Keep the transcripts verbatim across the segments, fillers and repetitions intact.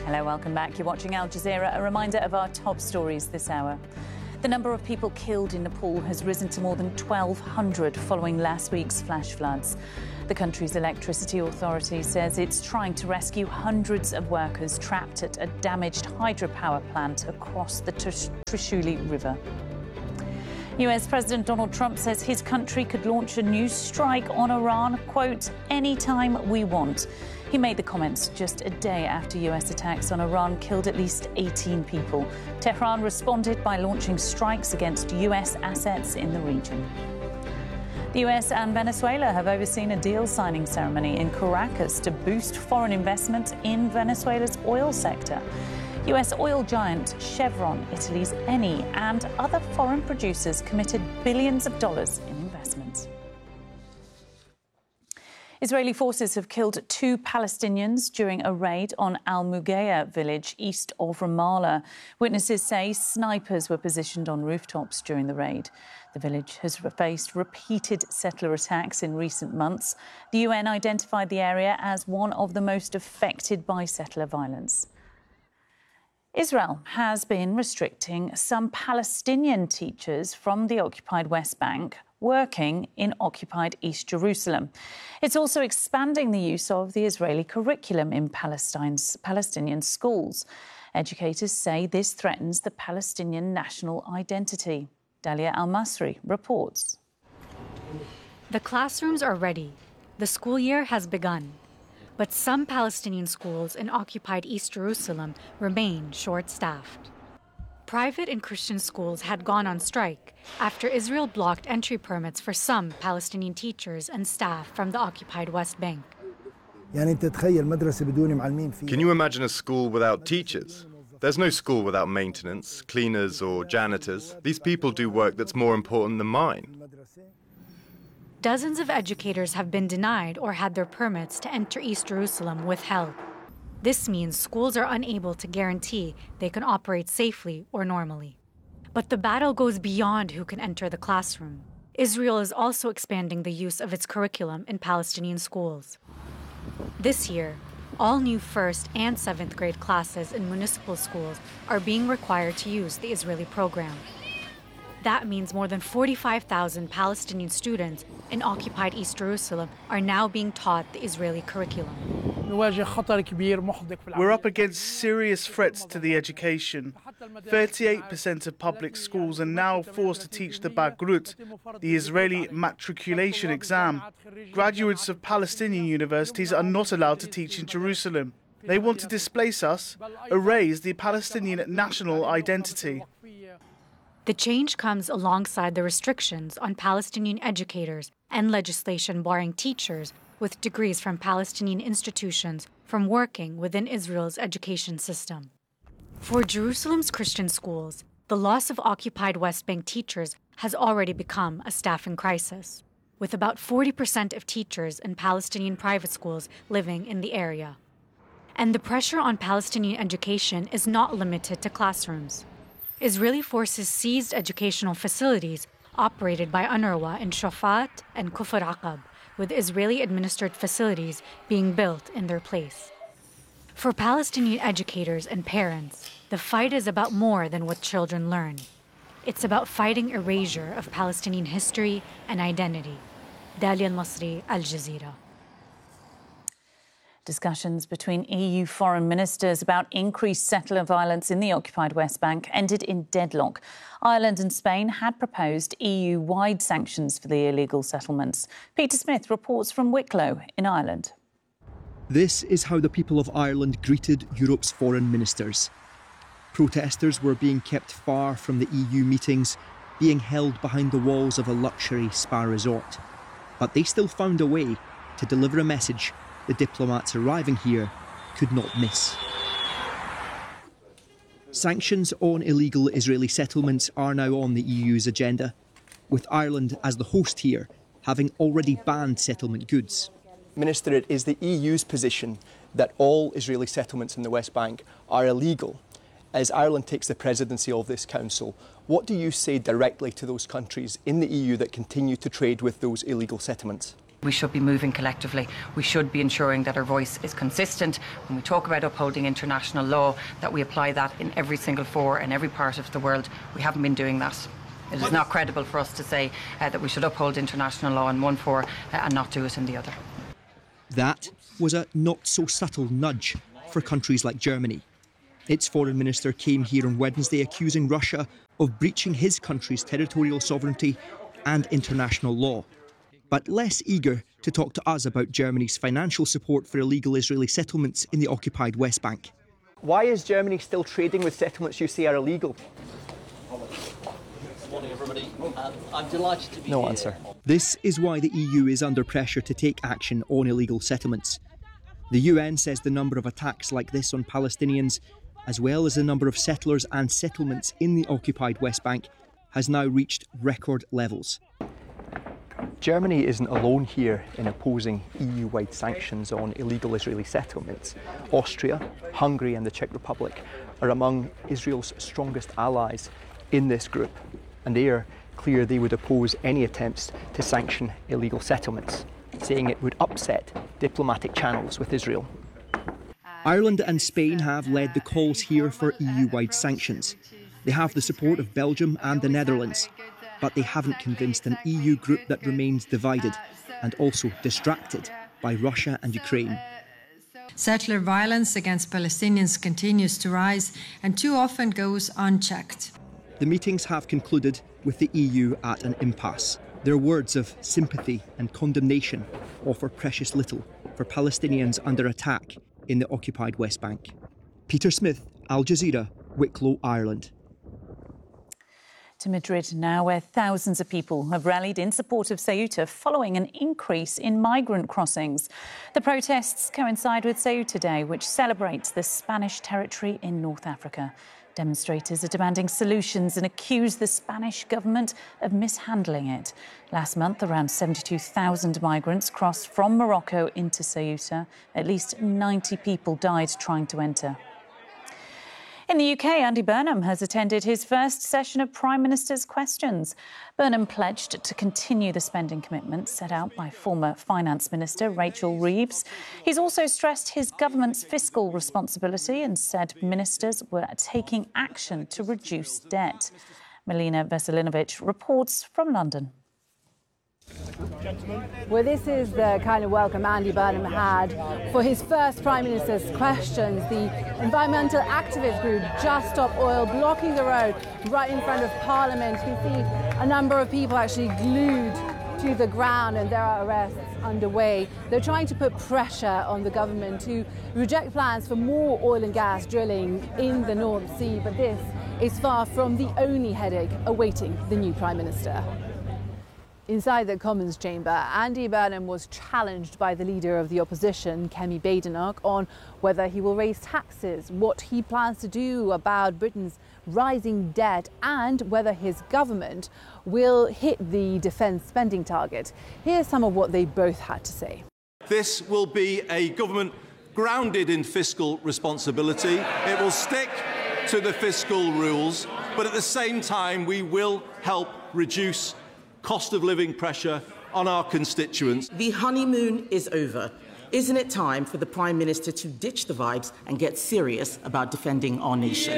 Hello, welcome back. You're watching Al Jazeera. A reminder of our top stories this hour. The number of people killed in Nepal has risen to more than twelve hundred following last week's flash floods. The country's electricity authority says it's trying to rescue hundreds of workers trapped at a damaged hydropower plant across the Trishuli River. U S President Donald Trump says his country could launch a new strike on Iran, quote, anytime we want. He made the comments just a day after U S attacks on Iran killed at least eighteen people. Tehran responded by launching strikes against U S assets in the region. The U S and Venezuela have overseen a deal signing ceremony in Caracas to boost foreign investment in Venezuela's oil sector. U S oil giant Chevron, Italy's Eni, and other foreign producers committed billions of dollars in investments. Israeli forces have killed two Palestinians during a raid on Al Mughaya village east of Ramallah. Witnesses say snipers were positioned on rooftops during the raid. The village has faced repeated settler attacks in recent months. The U N identified the area as one of the most affected by settler violence. Israel has been restricting some Palestinian teachers from the occupied West Bank working in occupied East Jerusalem. It's also expanding the use of the Israeli curriculum in Palestine's Palestinian schools. Educators say this threatens the Palestinian national identity. Dalia Al-Masri reports. The classrooms are ready. The school year has begun. But some Palestinian schools in occupied East Jerusalem remain short-staffed. Private and Christian schools had gone on strike after Israel blocked entry permits for some Palestinian teachers and staff from the occupied West Bank. Can you imagine a school without teachers? There's no school without maintenance, cleaners or janitors. These people do work that's more important than mine. Dozens of educators have been denied or had their permits to enter East Jerusalem withheld. This means schools are unable to guarantee they can operate safely or normally. But the battle goes beyond who can enter the classroom. Israel is also expanding the use of its curriculum in Palestinian schools. This year, all new first and seventh grade classes in municipal schools are being required to use the Israeli program. That means more than forty-five thousand Palestinian students in occupied East Jerusalem are now being taught the Israeli curriculum. We're up against serious threats to the education. thirty-eight percent of public schools are now forced to teach the Bagrut, the Israeli matriculation exam. Graduates of Palestinian universities are not allowed to teach in Jerusalem. They want to displace us, erase the Palestinian national identity. The change comes alongside the restrictions on Palestinian educators and legislation barring teachers with degrees from Palestinian institutions from working within Israel's education system. For Jerusalem's Christian schools, the loss of occupied West Bank teachers has already become a staffing crisis, with about forty percent of teachers in Palestinian private schools living in the area. And the pressure on Palestinian education is not limited to classrooms. Israeli forces seized educational facilities operated by UNRWA in Shafat and Kufr Aqab, with Israeli-administered facilities being built in their place. For Palestinian educators and parents, the fight is about more than what children learn. It's about fighting erasure of Palestinian history and identity. Dalia Al-Masri, Al Jazeera. Discussions between E U foreign ministers about increased settler violence in the occupied West Bank ended in deadlock. Ireland and Spain had proposed E U-wide sanctions for the illegal settlements. Peter Smith reports from Wicklow in Ireland. This is how the people of Ireland greeted Europe's foreign ministers. Protesters were being kept far from the E U meetings, being held behind the walls of a luxury spa resort. But they still found a way to deliver a message the diplomats arriving here could not miss. Sanctions on illegal Israeli settlements are now on the E U's agenda, with Ireland as the host here, having already banned settlement goods. Minister, it is the E U's position that all Israeli settlements in the West Bank are illegal. As Ireland takes the presidency of this council, what do you say directly to those countries in the E U that continue to trade with those illegal settlements? We should be moving collectively. We should be ensuring that our voice is consistent. When we talk about upholding international law, that we apply that in every single fore and every part of the world. We haven't been doing that. It is not credible for us to say uh, that we should uphold international law in one fore uh, and not do it in the other. That was a not-so-subtle nudge for countries like Germany. Its foreign minister came here on Wednesday accusing Russia of breaching his country's territorial sovereignty and international law, but less eager to talk to us about Germany's financial support for illegal Israeli settlements in the occupied West Bank. Why is Germany still trading with settlements you say are illegal? Good morning, everybody. Um, I'm delighted to be no here. answer. This is why the E U is under pressure to take action on illegal settlements. The U N says the number of attacks like this on Palestinians, as well as the number of settlers and settlements in the occupied West Bank, has now reached record levels. Germany isn't alone here in opposing E U-wide sanctions on illegal Israeli settlements. Austria, Hungary and the Czech Republic are among Israel's strongest allies in this group, and they are clear they would oppose any attempts to sanction illegal settlements, saying it would upset diplomatic channels with Israel. Ireland and Spain have led the calls here for E U-wide sanctions. They have the support of Belgium and the Netherlands, but they haven't convinced an E U group that remains divided and also distracted by Russia and Ukraine. Settler violence against Palestinians continues to rise and too often goes unchecked. The meetings have concluded with the E U at an impasse. Their words of sympathy and condemnation offer precious little for Palestinians under attack in the occupied West Bank. Peter Smith, Al Jazeera, Wicklow, Ireland. To Madrid now, where thousands of people have rallied in support of Ceuta following an increase in migrant crossings. The protests coincide with Ceuta Day, which celebrates the Spanish territory in North Africa. Demonstrators are demanding solutions and accuse the Spanish government of mishandling it. Last month, around seventy-two thousand migrants crossed from Morocco into Ceuta. At least ninety people died trying to enter. In the U K, Andy Burnham has attended his first session of Prime Minister's Questions. Burnham pledged to continue the spending commitments set out by former Finance Minister Rachel Reeves. He's also stressed his government's fiscal responsibility and said ministers were taking action to reduce debt. Melina Veselinovic reports from London. Well, this is the kind of welcome Andy Burnham had for his first Prime Minister's Questions. The environmental activist group Just Stop Oil blocking the road right in front of Parliament. You can see a number of people actually glued to the ground, and there are arrests underway. They're trying to put pressure on the government to reject plans for more oil and gas drilling in the North Sea. But this is far from the only headache awaiting the new Prime Minister. Inside the Commons chamber, Andy Burnham was challenged by the leader of the opposition, Kemi Badenoch, on whether he will raise taxes, what he plans to do about Britain's rising debt, and whether his government will hit the defence spending target. Here's some of what they both had to say. This will be a government grounded in fiscal responsibility. It will stick to the fiscal rules, but at the same time we will help reduce cost of living pressure on our constituents. The honeymoon is over. Isn't it time for the Prime Minister to ditch the vibes and get serious about defending our nation?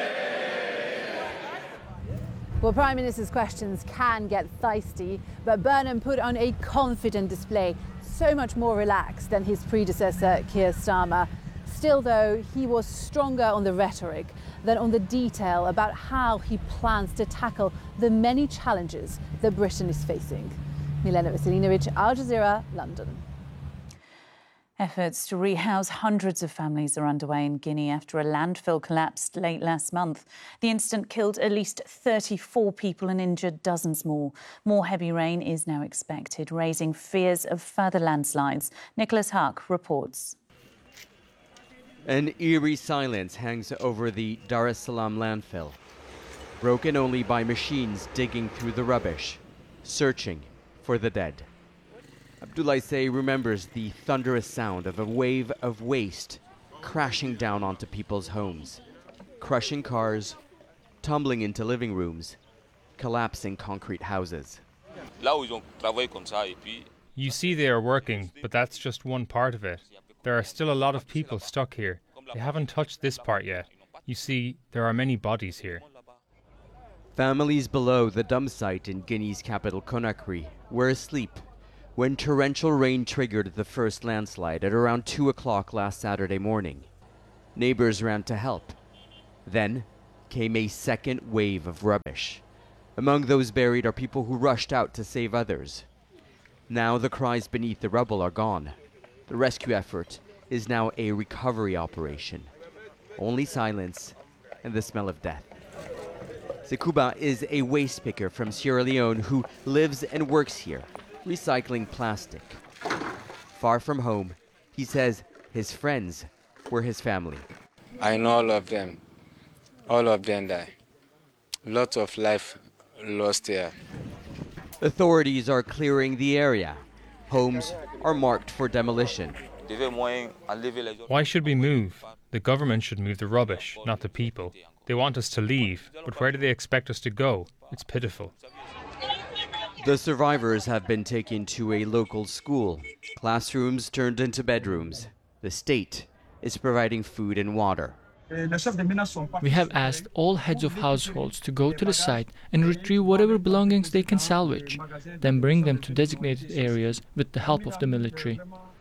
Well, Prime Minister's Questions can get feisty, but Burnham put on a confident display, so much more relaxed than his predecessor, Keir Starmer. Still, though, he was stronger on the rhetoric than on the detail about how he plans to tackle the many challenges that Britain is facing. Milena Veselinovic, Al Jazeera, London. Efforts to rehouse hundreds of families are underway in Guinea after a landfill collapsed late last month. The incident killed at least thirty-four people and injured dozens more. More heavy rain is now expected, raising fears of further landslides. Nicholas Huck reports. An eerie silence hangs over the Dar es Salaam landfill, broken only by machines digging through the rubbish, searching for the dead. Abdoulaye Sey remembers the thunderous sound of a wave of waste crashing down onto people's homes, crushing cars, tumbling into living rooms, collapsing concrete houses. You see they are working, but that's just one part of it. There are still a lot of people stuck here. They haven't touched this part yet. You see, there are many bodies here. Families below the dump site in Guinea's capital Conakry were asleep when torrential rain triggered the first landslide at around two o'clock last Saturday morning. Neighbors ran to help. Then came a second wave of rubbish. Among those buried are people who rushed out to save others. Now the cries beneath the rubble are gone. The rescue effort is now a recovery operation. Only silence and the smell of death. Sekuba is a waste picker from Sierra Leone who lives and works here, recycling plastic. Far from home, he says his friends were his family. I know all of them. All of them died. Lots of life lost here. Authorities are clearing the area. Homes are marked for demolition. Why should we move? The government should move the rubbish, not the people. They want us to leave, but where do they expect us to go? It's pitiful. The survivors have been taken to a local school. Classrooms turned into bedrooms. The state is providing food and water. We have asked all heads of households to go to the site and retrieve whatever belongings they can salvage, then bring them to designated areas with the help of the military.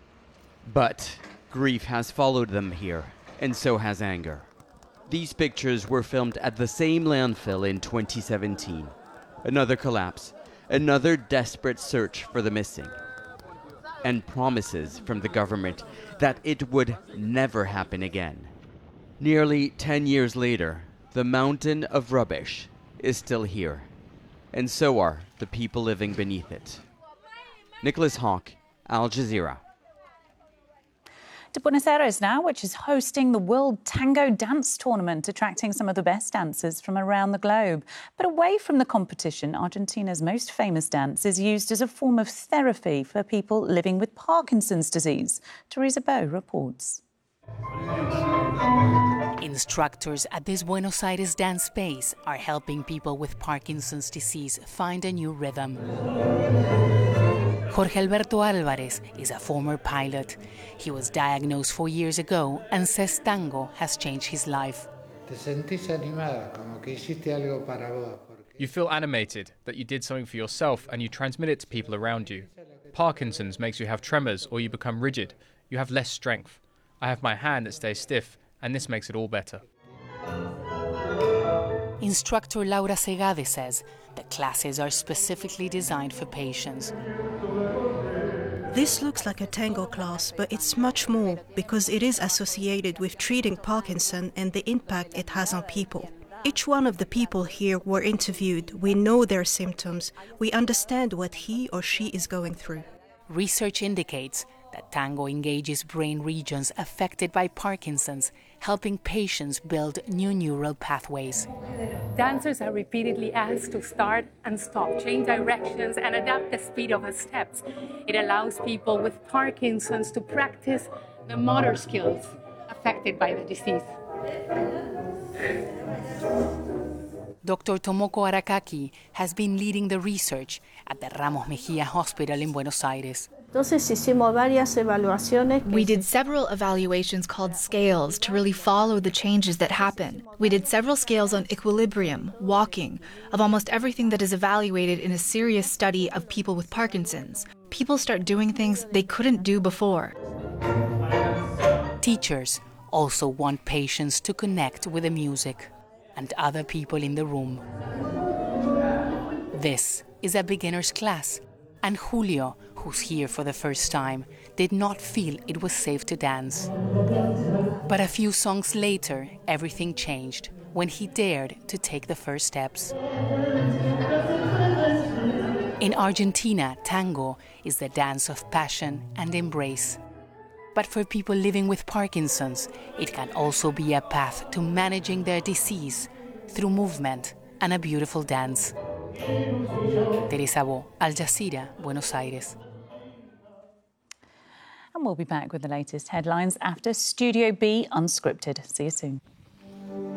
But grief has followed them here, and so has anger. These pictures were filmed at the same landfill in twenty seventeen. Another collapse, another desperate search for the missing, and promises from the government that it would never happen again. Nearly ten years later, the mountain of rubbish is still here, and so are the people living beneath it. Nicholas Hawke, Al Jazeera. To Buenos Aires now, which is hosting the World Tango Dance Tournament, attracting some of the best dancers from around the globe. But away from the competition, Argentina's most famous dance is used as a form of therapy for people living with Parkinson's disease. Teresa Bow reports. Instructors at this Buenos Aires dance space are helping people with Parkinson's disease find a new rhythm. Jorge Alberto Álvarez is a former pilot. He was diagnosed four years ago and says tango has changed his life. You feel animated, that you did something for yourself and you transmit it to people around you. Parkinson's makes you have tremors or you become rigid. You have less strength. I have my hand that stays stiff, and this makes it all better. Instructor Laura Segade says the classes are specifically designed for patients. This looks like a tango class, but it's much more because it is associated with treating Parkinson and the impact it has on people. Each one of the people here were interviewed. We know their symptoms. We understand what he or she is going through. Research indicates that tango engages brain regions affected by Parkinson's, helping patients build new neural pathways. Dancers are repeatedly asked to start and stop, change directions, and adapt the speed of the steps. It allows people with Parkinson's to practice the motor skills affected by the disease. Doctor Tomoko Arakaki has been leading the research at the Ramos Mejia Hospital in Buenos Aires. We did several evaluations called scales to really follow the changes that happen. We did several scales on equilibrium, walking, of almost everything that is evaluated in a serious study of people with Parkinson's. People start doing things they couldn't do before. Teachers also want patients to connect with the music and other people in the room. This is a beginner's class, and Julio, who's here for the first time, did not feel it was safe to dance. But a few songs later, everything changed when he dared to take the first steps. In Argentina, tango is the dance of passion and embrace. But for people living with Parkinson's, it can also be a path to managing their disease through movement and a beautiful dance. Teresa Bo, Al Jazeera, Buenos Aires. And we'll be back with the latest headlines after Studio B Unscripted. See you soon.